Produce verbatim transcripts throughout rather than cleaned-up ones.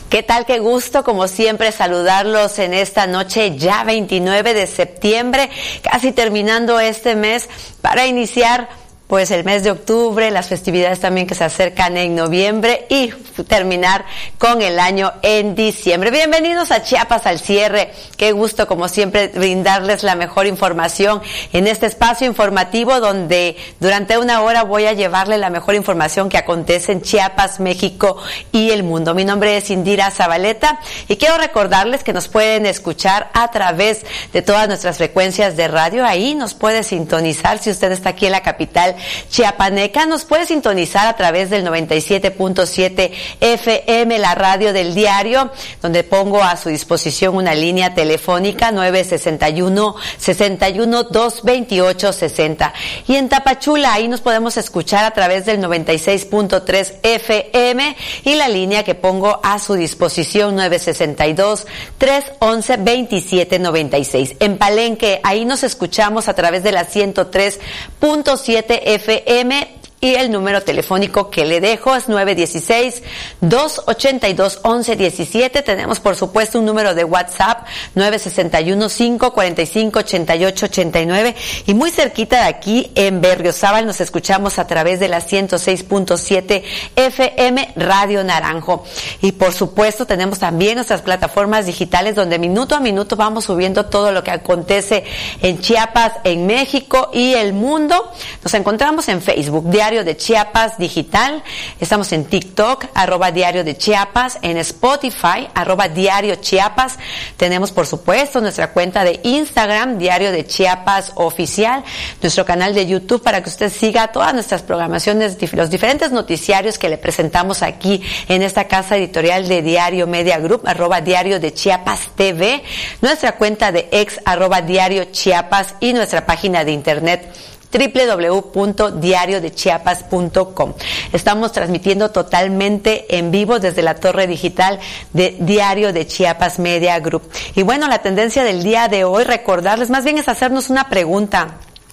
¿Qué tal? Qué gusto, como siempre, saludarlos en esta noche ya veintinueve de septiembre, casi terminando este mes para iniciar pues el mes de octubre, las festividades también que se acercan en noviembre y terminar con el año en diciembre. Bienvenidos a Chiapas al cierre. Qué gusto, como siempre, brindarles la mejor información en este espacio informativo donde durante una hora voy a llevarle la mejor información que acontece en Chiapas, México y el mundo. Mi nombre es Indira Zabaleta y quiero recordarles que nos pueden escuchar a través de todas nuestras frecuencias de radio. Ahí nos puede sintonizar si usted está aquí en la capital chiapaneca, nos puede sintonizar a través del noventa y siete punto siete F M, la radio del diario, donde pongo a su disposición una línea telefónica nueve seis uno, seis uno, dos dos ocho seis cero. Y en Tapachula, ahí nos podemos escuchar a través del noventa y seis punto tres F M y la línea que pongo a su disposición nueve seis dos, tres once, veintisiete noventa y seis. En Palenque, ahí nos escuchamos a través de la ciento tres punto siete F M y el número telefónico que le dejo es nueve uno seis, dos ocho dos, once diecisiete. Tenemos, por supuesto, un número de WhatsApp nueve seis uno, cinco cuatro cinco, ocho ocho ocho nueve y muy cerquita de aquí en Berriozábal nos escuchamos a través de la ciento seis punto siete F M Radio Naranjo. Y por supuesto tenemos también nuestras plataformas digitales donde minuto a minuto vamos subiendo todo lo que acontece en Chiapas, en México y el mundo. Nos encontramos en Facebook, Diario de Chiapas Digital, estamos en TikTok, arroba Diario de Chiapas, en Spotify, arroba Diario Chiapas, tenemos por supuesto nuestra cuenta de Instagram, Diario de Chiapas Oficial, nuestro canal de YouTube para que usted siga todas nuestras programaciones, los diferentes noticiarios que le presentamos aquí en esta casa editorial de Diario Media Group, arroba Diario de Chiapas T V, nuestra cuenta de ex, arroba Diario Chiapas y nuestra página de internet doble u doble u doble u punto diario de chiapas punto com. Estamos transmitiendo totalmente en vivo desde la torre digital de Diario de Chiapas Media Group. Y bueno, la tendencia del día de hoy, recordarles, más bien es hacernos una pregunta.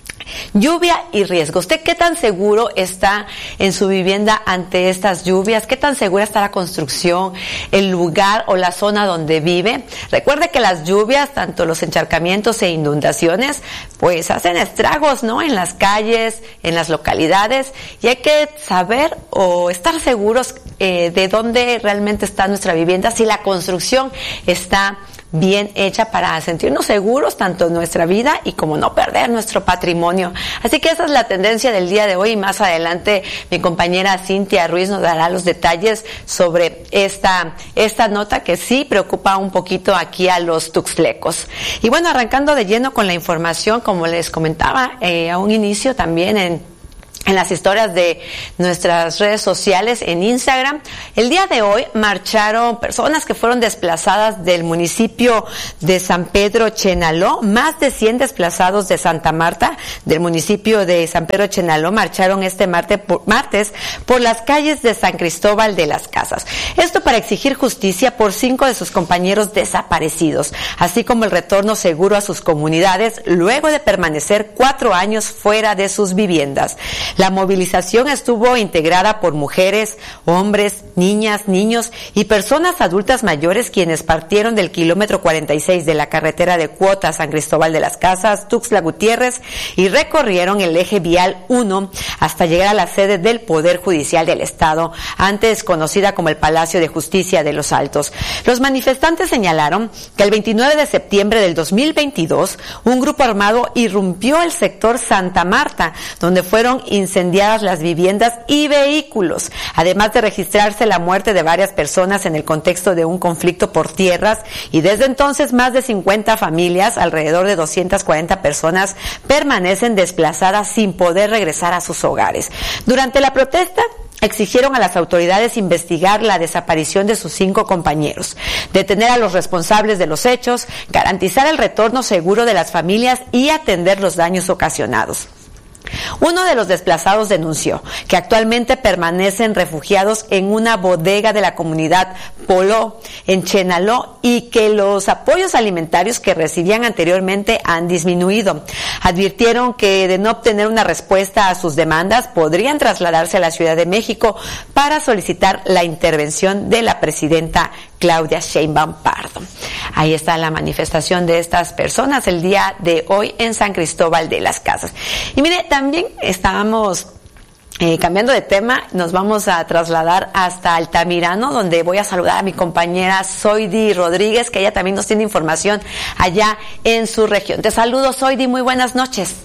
Lluvia y riesgo. ¿Usted qué tan seguro está en su vivienda ante estas lluvias? ¿Qué tan segura está la construcción, el lugar o la zona donde vive? Recuerde que las lluvias, tanto los encharcamientos e inundaciones, pues hacen estragos, ¿no? En las calles, en las localidades, y hay que saber o estar seguros eh, de dónde realmente está nuestra vivienda, si la construcción está bien hecha para sentirnos seguros tanto en nuestra vida y como no perder nuestro patrimonio. Así que esa es la tendencia del día de hoy y más adelante mi compañera Cintia Ruiz nos dará los detalles sobre esta, esta nota que sí preocupa un poquito aquí a los tuxtlecos. Y bueno, arrancando de lleno con la información, como les comentaba eh, a un inicio también en En las historias de nuestras redes sociales en Instagram, el día de hoy marcharon personas que fueron desplazadas del municipio de San Pedro Chenaló, más de cien desplazados de Santa Marta, del municipio de San Pedro Chenaló, marcharon este martes por, martes por las calles de San Cristóbal de las Casas. Esto para exigir justicia por cinco de sus compañeros desaparecidos, así como el retorno seguro a sus comunidades luego de permanecer cuatro años fuera de sus viviendas. La movilización estuvo integrada por mujeres, hombres, niñas, niños y personas adultas mayores quienes partieron del kilómetro cuarenta y seis de la carretera de Cuota San Cristóbal de las Casas, Tuxtla Gutiérrez y recorrieron el eje vial uno hasta llegar a la sede del Poder Judicial del Estado, antes conocida como el Palacio de Justicia de Los Altos. Los manifestantes señalaron que el veintinueve de septiembre del dos mil veintidós un grupo armado irrumpió el sector Santa Marta, donde fueron incendiadas las viviendas y vehículos, además de registrarse la muerte de varias personas en el contexto de un conflicto por tierras, y desde entonces más de cincuenta familias, alrededor de doscientas cuarenta personas, permanecen desplazadas sin poder regresar a sus hogares. Durante la protesta, exigieron a las autoridades investigar la desaparición de sus cinco compañeros, detener a los responsables de los hechos, garantizar el retorno seguro de las familias y atender los daños ocasionados. Uno de los desplazados denunció que actualmente permanecen refugiados en una bodega de la comunidad Polo en Chenaló y que los apoyos alimentarios que recibían anteriormente han disminuido. Advirtieron que de no obtener una respuesta a sus demandas podrían trasladarse a la Ciudad de México para solicitar la intervención de la presidenta Claudia Sheinbaum Pardo. Ahí está la manifestación de estas personas el día de hoy en San Cristóbal de las Casas. Y mire, también estábamos Eh, cambiando de tema, nos vamos a trasladar hasta Altamirano, donde voy a saludar a mi compañera Zoidi Rodríguez, que ella también nos tiene información allá en su región. Te saludo, Zoidi, muy buenas noches.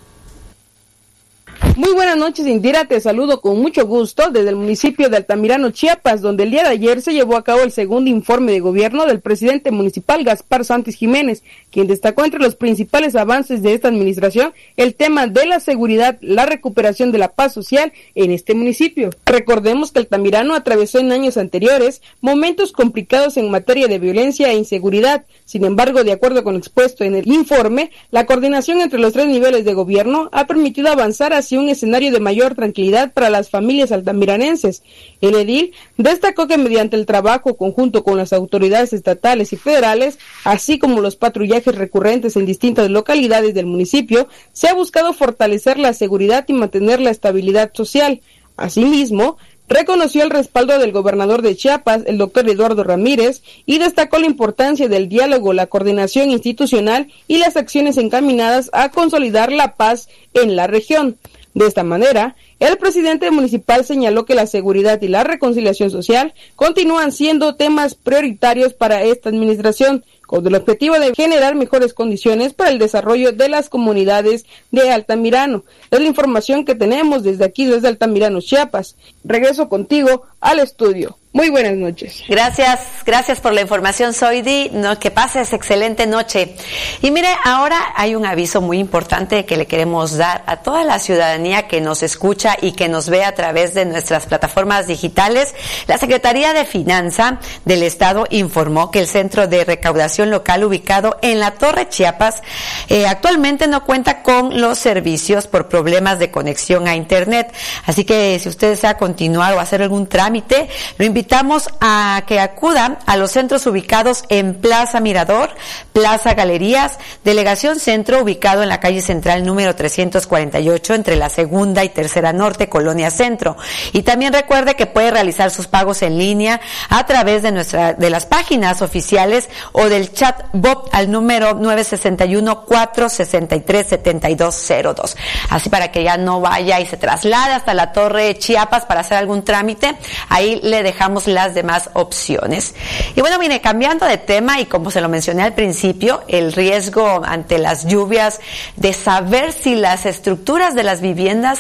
Muy buenas noches, Indira, te saludo con mucho gusto desde el municipio de Altamirano, Chiapas, donde el día de ayer se llevó a cabo el segundo informe de gobierno del presidente municipal Gaspar Santis Jiménez, quien destacó entre los principales avances de esta administración el tema de la seguridad, la recuperación de la paz social en este municipio. Recordemos que Altamirano atravesó en años anteriores momentos complicados en materia de violencia e inseguridad. Sin embargo, de acuerdo con lo expuesto en el informe, la coordinación entre los tres niveles de gobierno ha permitido avanzar hacia un escenario de mayor tranquilidad para las familias altamiranenses. El edil destacó que mediante el trabajo conjunto con las autoridades estatales y federales, así como los patrullajes recurrentes en distintas localidades del municipio, se ha buscado fortalecer la seguridad y mantener la estabilidad social. Asimismo, reconoció el respaldo del gobernador de Chiapas, el doctor Eduardo Ramírez, y destacó la importancia del diálogo, la coordinación institucional y las acciones encaminadas a consolidar la paz en la región. De esta manera, el presidente municipal señaló que la seguridad y la reconciliación social continúan siendo temas prioritarios para esta administración, con el objetivo de generar mejores condiciones para el desarrollo de las comunidades de Altamirano. Es la información que tenemos desde aquí, desde Altamirano, Chiapas. Regreso contigo al estudio. Muy buenas noches. Gracias, gracias por la información, Zoidi. No, que pases excelente noche. Y mire, ahora hay un aviso muy importante que le queremos dar a toda la ciudadanía que nos escucha y que nos ve a través de nuestras plataformas digitales. La Secretaría de Finanza del Estado informó que el Centro de Recaudación Local ubicado en la Torre Chiapas eh, actualmente no cuenta con los servicios por problemas de conexión a Internet. Así que si usted desea continuar o hacer algún trámite, lo invitamos Invitamos a que acudan a los centros ubicados en Plaza Mirador, Plaza Galerías, Delegación Centro, ubicado en la calle Central número trescientos cuarenta y ocho, entre la Segunda y Tercera Norte, Colonia Centro. Y también recuerde que puede realizar sus pagos en línea a través de nuestra, de las páginas oficiales o del chat bot al número nueve seis uno, cuatro seis tres, siete dos cero dos. Así para que ya no vaya y se traslade hasta la Torre Chiapas para hacer algún trámite, ahí le dejamos las demás opciones. Y bueno, mire, cambiando de tema, y como se lo mencioné al principio, el riesgo ante las lluvias de saber si las estructuras de las viviendas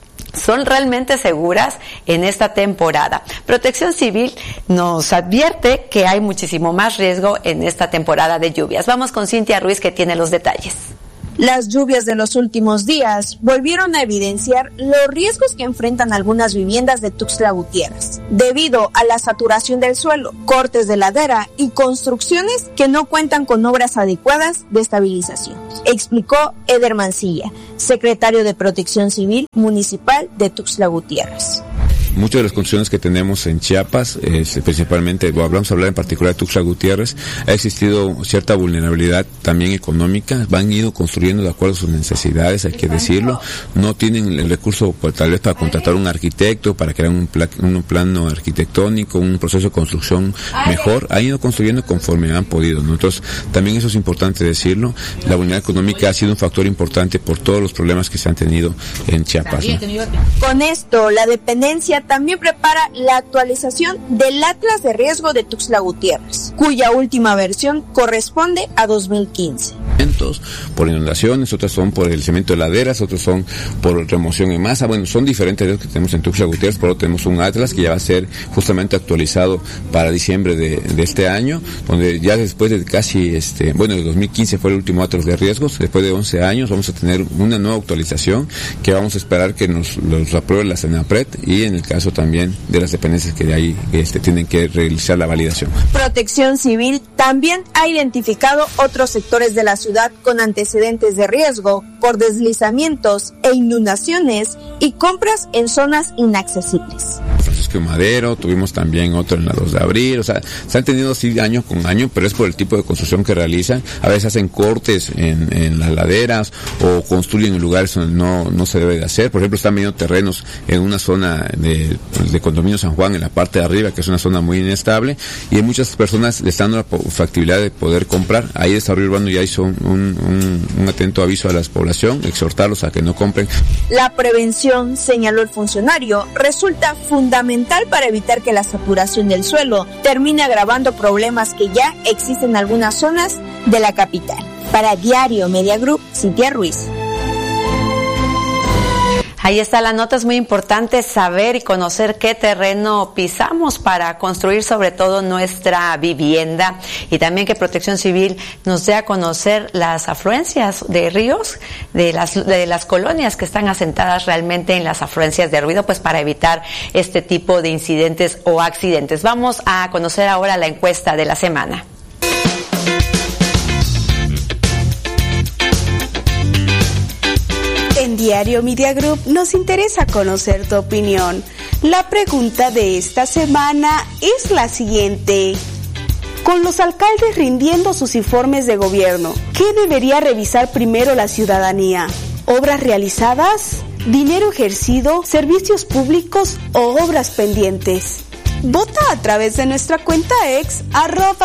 son realmente seguras en esta temporada. Protección Civil nos advierte que hay muchísimo más riesgo en esta temporada de lluvias. Vamos con Cintia Ruiz, que tiene los detalles. Las lluvias de los últimos días volvieron a evidenciar los riesgos que enfrentan algunas viviendas de Tuxtla Gutiérrez, debido a la saturación del suelo, cortes de ladera y construcciones que no cuentan con obras adecuadas de estabilización, explicó Eder Mancilla, secretario de Protección Civil Municipal de Tuxtla Gutiérrez. Muchas de las construcciones que tenemos en Chiapas, eh, principalmente, bueno, vamos a hablar en particular de Tuxtla Gutiérrez, ha existido cierta vulnerabilidad también económica, van ido construyendo de acuerdo a sus necesidades, hay que decirlo, no tienen el recurso pues, tal vez para contratar un arquitecto, para crear un, pla- un plano arquitectónico, un proceso de construcción mejor, han ido construyendo conforme han podido, ¿no? Entonces, también eso es importante decirlo, la vulnerabilidad económica ha sido un factor importante por todos los problemas que se han tenido en Chiapas, ¿no? Con esto, la dependencia también prepara la actualización del Atlas de Riesgo de Tuxtla Gutiérrez, cuya última versión corresponde a dos mil quince. Por inundaciones, otras son por el cemento de laderas, otros son por remoción en masa. Bueno, son diferentes de los que tenemos en Tuxtla Gutiérrez, por lo tenemos un Atlas que ya va a ser justamente actualizado para diciembre de, de este año, donde ya después de casi, este, bueno, el dos mil quince fue el último Atlas de riesgos, después de once años vamos a tener una nueva actualización que vamos a esperar que nos los apruebe la Senapred y en el caso también de las dependencias que de ahí este, tienen que realizar la validación. Protección Civil también ha identificado otros sectores de la ciudad con antecedentes de riesgo por deslizamientos e inundaciones y compras en zonas inaccesibles. Francisco y Madero, tuvimos también otro en la dos de abril, o sea, se han tenido así año con año, pero es por el tipo de construcción que realizan. A veces hacen cortes en, en las laderas o construyen en lugares donde no, no se debe de hacer. Por ejemplo, están viendo terrenos en una zona de, de Condominio San Juan, en la parte de arriba, que es una zona muy inestable, y hay muchas personas le están dando la factibilidad de poder comprar. Ahí Desarrollo Urbano ya hizo un, un, un atento aviso a la población, exhortarlos a que no compren. La prevención, señaló el funcionario, resulta fundamental para evitar que la saturación del suelo termine agravando problemas que ya existen en algunas zonas de la capital. Para Diario Media Group, Cintia Ruiz. Ahí está la nota, es muy importante saber y conocer qué terreno pisamos para construir sobre todo nuestra vivienda, y también que Protección Civil nos dé a conocer las afluencias de ríos de las de las colonias que están asentadas realmente en las afluencias de ruido, pues para evitar este tipo de incidentes o accidentes. Vamos a conocer ahora la encuesta de la semana. En Diario Media Group nos interesa conocer tu opinión. La pregunta de esta semana es la siguiente. Con los alcaldes rindiendo sus informes de gobierno, ¿qué debería revisar primero la ciudadanía? ¿Obras realizadas? ¿Dinero ejercido? ¿Servicios públicos o obras pendientes? Vota a través de nuestra cuenta ex, arroba